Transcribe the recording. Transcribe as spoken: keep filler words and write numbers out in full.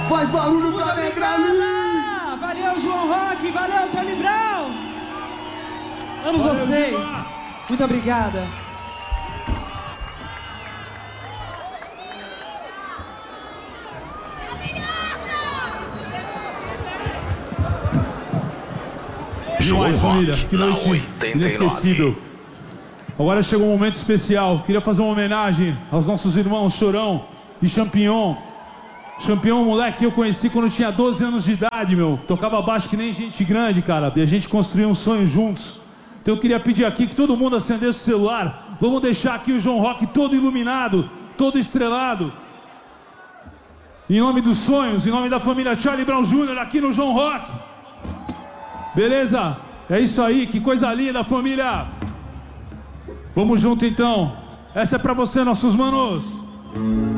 Faz barulho pra Negrali. Valeu, João Rock, valeu, Charlie Brown. Amo Valeu, vocês. Gilmar. Muito obrigada. Demais, família, que noite inesquecível. Agora chegou um momento especial. Queria fazer uma homenagem aos nossos irmãos Chorão e Champignon. Champignon, um moleque que eu conheci quando eu tinha doze anos de idade, meu. Tocava baixo que nem gente grande, cara. E a gente construiu um sonho juntos. Então eu queria pedir aqui que todo mundo acendesse o celular. Vamos deixar aqui o João Rock todo iluminado, todo estrelado. Em nome dos sonhos, em nome da família Charlie Brown Júnior aqui no João Rock. Beleza? É isso aí, que coisa linda, família. Vamos junto então. Essa é pra você, nossos manos.